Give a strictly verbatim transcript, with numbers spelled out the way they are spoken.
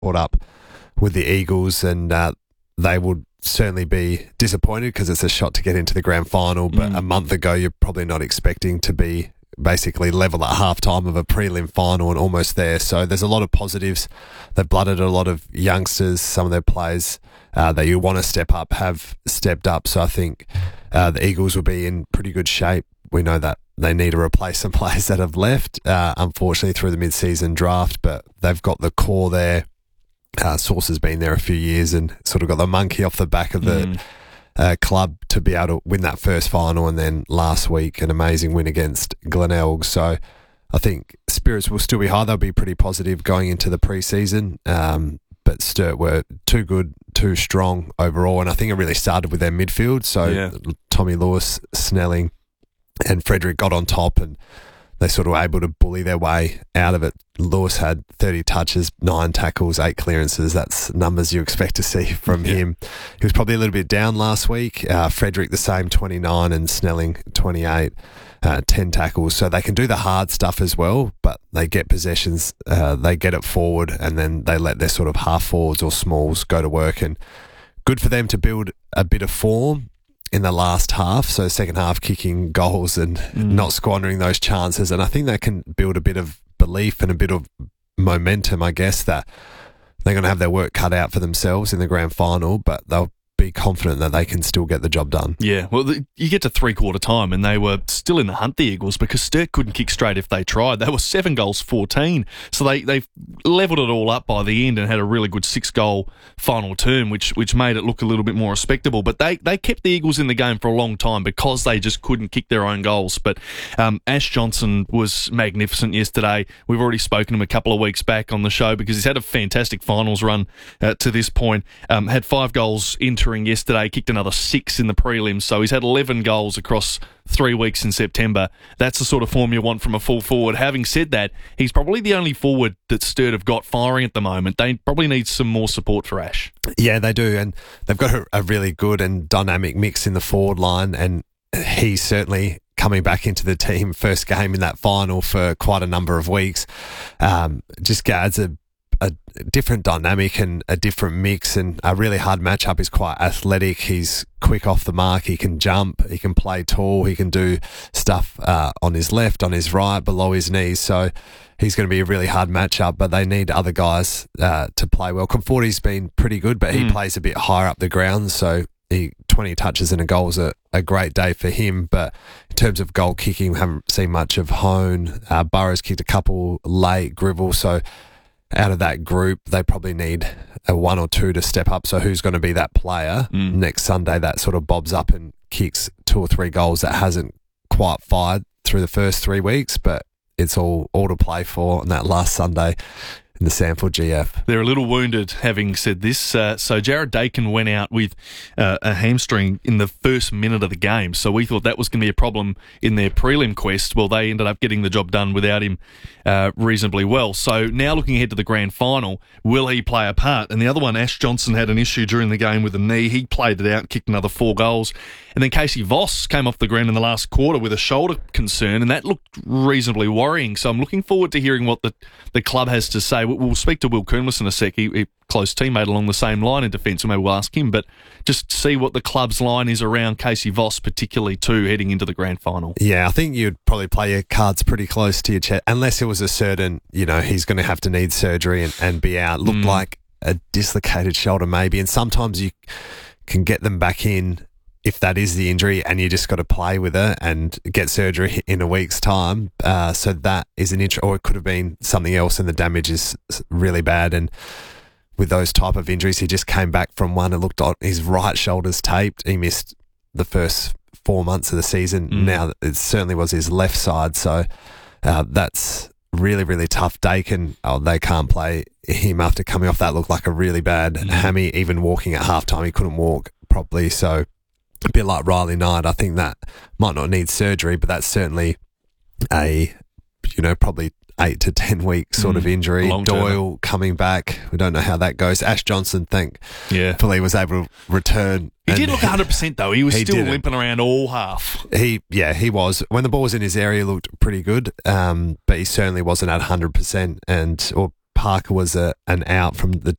caught up with the Eagles, and uh, they would certainly be disappointed because it's a shot to get into the grand final. But mm. a month ago, you're probably not expecting to be basically level at halftime of a prelim final and almost there. So there's a lot of positives. They've blooded a lot of youngsters. Some of their players uh, that you want to step up have stepped up. So I think uh, the Eagles will be in pretty good shape. We know that they need to replace some players that have left, uh, unfortunately, through the mid-season draft, but they've got the core there. Uh, Source has been there a few years and sort of got the monkey off the back of the mm. uh, club to be able to win that first final, and then last week an amazing win against Glenelg. So I think spirits will still be high. They'll be pretty positive going into the pre-season, um, but Sturt were too good, too strong overall, and I think it really started with their midfield. So yeah. Tommy Lewis, Snelling and Frederick got on top, and they sort of were able to bully their way out of it. Lewis had thirty touches, nine tackles, eight clearances. That's numbers you expect to see from yeah. him. He was probably a little bit down last week. Uh, Frederick the same, twenty-nine, and Snelling twenty-eight, uh, ten tackles. So they can do the hard stuff as well, but they get possessions, uh, they get it forward, and then they let their sort of half forwards or smalls go to work. And good for them to build a bit of form in the last half, so second half kicking goals and mm. not squandering those chances. And I think they can build a bit of belief and a bit of momentum, I guess, that they're going to have their work cut out for themselves in the grand final, but they'll be confident that they can still get the job done. Yeah, well, the, you get to three-quarter time and they were still in the hunt, the Eagles, because Sturt couldn't kick straight if they tried. They were seven goals, fourteen. So they they levelled it all up by the end and had a really good six-goal final term, which which made it look a little bit more respectable. But they, they kept the Eagles in the game for a long time because they just couldn't kick their own goals. But um, Ash Johnson was magnificent yesterday. We've already spoken to him a couple of weeks back on the show because he's had a fantastic finals run uh, to this point. Um, had five goals entering yesterday, kicked another six in the prelims, so he's had eleven goals across three weeks in September. That's the sort of form you want from a full forward. Having said that, he's probably the only forward that Sturt have got firing at the moment. They probably need some more support for Ash. Yeah, they do, and they've got a, a really good and dynamic mix in the forward line, and he's certainly coming back into the team, first game in that final for quite a number of weeks. Um, just adds a a different dynamic and a different mix, and a really hard matchup. He's quite athletic. He's quick off the mark. He can jump. He can play tall. He can do stuff uh, on his left, on his right, below his knees. So he's going to be a really hard matchup, but they need other guys uh, to play well. Conforti's been pretty good, but he mm. plays a bit higher up the ground, so he, twenty touches and a goal is a, a great day for him. But in terms of goal kicking, we haven't seen much of Hone. Uh, Burrows kicked a couple late, Gribble, so out of that group, they probably need a one or two to step up. So who's going to be that player mm. next Sunday that sort of bobs up and kicks two or three goals that hasn't quite fired through the first three weeks, but it's all, all to play for on that last Sunday in the Sanford G F. They're a little wounded, having said this. Uh, so Jared Dakin went out with uh, a hamstring in the first minute of the game. So we thought that was going to be a problem in their prelim quest. Well, they ended up getting the job done without him uh, reasonably well. So now looking ahead to the grand final, will he play a part? And the other one, Ash Johnson, had an issue during the game with a knee. He played it out, kicked another four goals. And then Casey Voss came off the ground in the last quarter with a shoulder concern, and that looked reasonably worrying. So I'm looking forward to hearing what the, the club has to say. We'll speak to Will Kernless in a sec. He, he close teammate along the same line in defence, and maybe we'll ask him. But just see what the club's line is around Casey Voss, particularly too, heading into the grand final. Yeah, I think you'd probably play your cards pretty close to your chest, unless it was a certain, you know, he's going to have to need surgery and, and be out. Looked mm. like a dislocated shoulder maybe, and sometimes you can get them back in if that is the injury, and you just got to play with it and get surgery in a week's time. Uh, so that is an injury, or it could have been something else, and the damage is really bad. And with those type of injuries, he just came back from one. It looked like his right shoulder's taped. He missed the first four months of the season. Mm. Now it certainly was his left side. So uh, that's really, really tough. Dakin, oh, they can't play him after coming off that. Looked like a really bad mm. hammy. Even walking at halftime, he couldn't walk properly. So a bit like Riley Knight, I think that might not need surgery, but that's certainly a, you know, probably eight to ten week sort mm, of injury. Doyle coming back, we don't know how that goes. Ash Johnson, thankfully, yeah. was able to return. He did look one hundred percent though. He was he still didn't. limping around all half. He, yeah, he was. When the ball was in his area, he looked pretty good, um, but he certainly wasn't at one hundred percent, and or Parker was a, an out from the